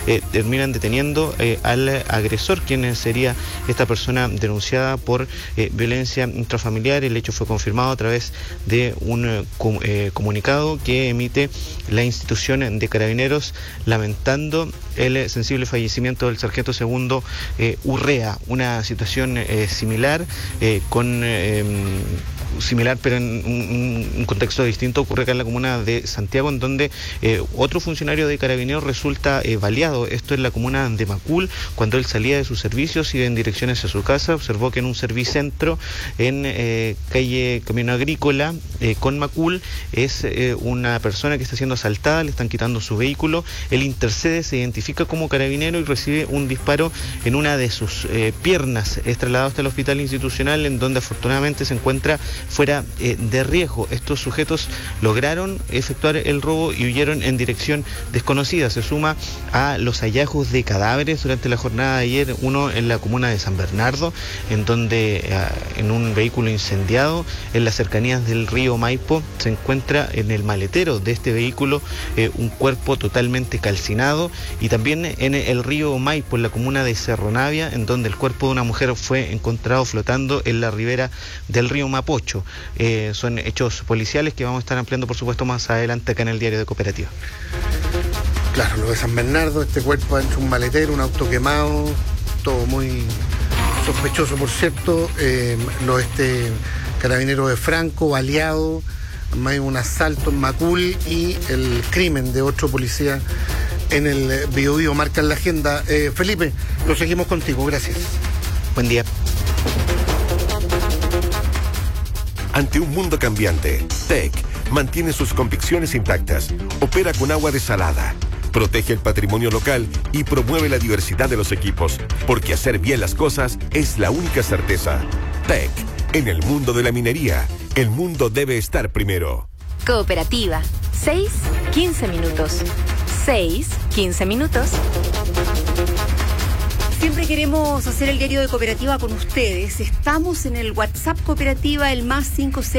terminan deteniendo al agresor, quien sería esta persona denunciada por violencia intrafamiliar. El hecho fue confirmado a través de un comunicado que emite la institución de Carabineros, lamentando el sensible fallecimiento del sargento segundo Urrea. Una situación similar, similar pero en un contexto distinto, ocurre acá en la comuna de Santiago, en donde otro funcionario de Carabineros resulta baleado. Esto es la comuna de Macul. Cuando él salía de sus servicios, iba en dirección hacia su casa, observó que en un servicentro en calle Camino Agrícola con Macul es una persona que está siendo asaltada, le están quitando su vehículo. Él intercede, se identifica como carabinero y recibe un disparo en una de sus piernas. Es trasladado hasta el hospital institucional, en donde afortunadamente se encuentra fuera de riesgo. Estos sujetos lograron efectuar el robo y huyeron en dirección desconocida. Se suma a los hallazgos de cadáveres durante la jornada de ayer, uno en la comuna de San Bernardo, en donde en un vehículo incendiado en las cercanías del río Maipo se encuentra en el maletero de este vehículo un cuerpo totalmente calcinado, y también en el río Maipo, en la comuna de Cerro Navia, en donde el cuerpo de una mujer fue encontrado flotando en la ribera del río Mapocho. Son hechos policiales que vamos a estar ampliando, por supuesto, más adelante acá en el Diario de Cooperativa. Claro, lo de San Bernardo, este cuerpo ha hecho un maletero, un auto quemado, todo muy sospechoso, por cierto. Carabinero de Franco, baleado, hay un asalto en Macul y el crimen de otro policía en el Biobío marcan la agenda. Felipe, lo seguimos contigo, gracias. Buen día. Ante un mundo cambiante, TEC mantiene sus convicciones intactas, opera con agua desalada, protege el patrimonio local y promueve la diversidad de los equipos, porque hacer bien las cosas es la única certeza. TEC, en el mundo de la minería, el mundo debe estar primero. Cooperativa, 6-15 minutos. 6-15 minutos. Siempre queremos hacer el Diario de Cooperativa con ustedes. Estamos en el WhatsApp Cooperativa, el más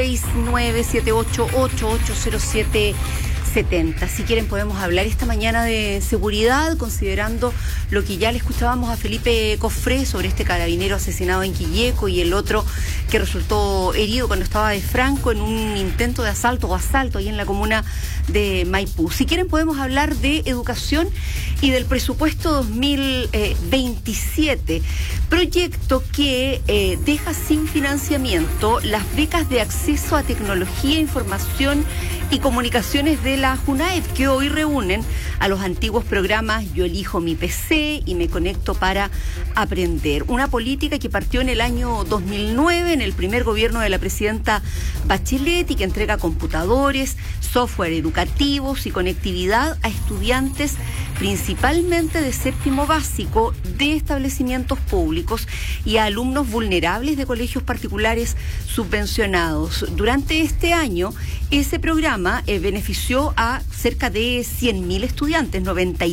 569-788-880770. Si quieren podemos hablar esta mañana de seguridad, considerando lo que ya le escuchábamos a Felipe Cofré sobre este carabinero asesinado en Quilleco y el otro que resultó herido cuando estaba de Franco en un intento de asalto ahí en la comuna de Maipú. Si quieren podemos hablar de educación y del presupuesto 2027, proyecto que deja sin financiamiento las becas de acceso a tecnología, información y comunicaciones de la JUNAEP, que hoy reúnen a los antiguos programas Yo elijo mi PC y Me conecto para aprender. Una política que partió en el año 2009, en el primer gobierno de la presidenta Bachelet, y que entrega computadores, software educativos y conectividad a estudiantes principalmente de séptimo básico de establecimientos públicos y a alumnos vulnerables de colegios particulares subvencionados. Durante este año, ese programa benefició a cerca de 100.000 estudiantes,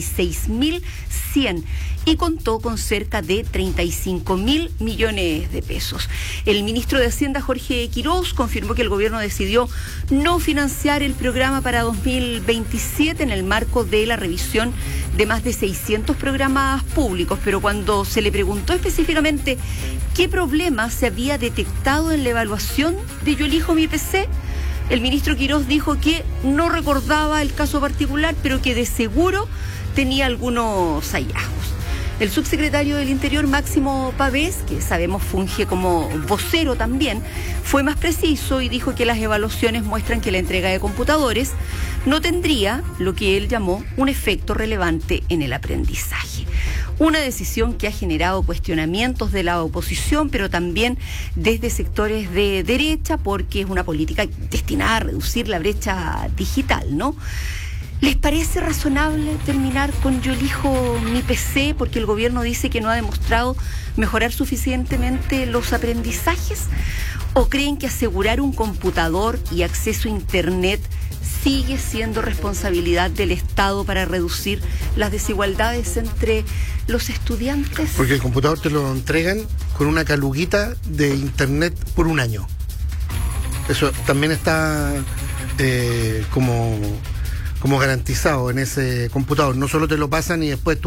96.100, y contó con cerca de 35.000 millones de pesos. El ministro de Hacienda, Jorge Quiroz, confirmó que el gobierno decidió no financiar el programa para 2027 en el marco de la revisión de más de 600 programas públicos, pero cuando se le preguntó específicamente qué problema se había detectado en la evaluación de Yo elijo mi PC, el ministro Quiroz dijo que no recordaba el caso particular, pero que de seguro tenía algunos hallazgos. El subsecretario del Interior, Máximo Pavés, que sabemos funge como vocero también, fue más preciso y dijo que las evaluaciones muestran que la entrega de computadores no tendría lo que él llamó un efecto relevante en el aprendizaje. Una decisión que ha generado cuestionamientos de la oposición, pero también desde sectores de derecha, porque es una política destinada a reducir la brecha digital, ¿no? ¿Les parece razonable terminar con Yo elijo mi PC porque el gobierno dice que no ha demostrado mejorar suficientemente los aprendizajes? ¿O creen que asegurar un computador y acceso a Internet sigue siendo responsabilidad del Estado para reducir las desigualdades entre los estudiantes? Porque el computador te lo entregan con una caluguita de Internet por un año. Eso también está como garantizado en ese computador. No solo te lo pasan y después tú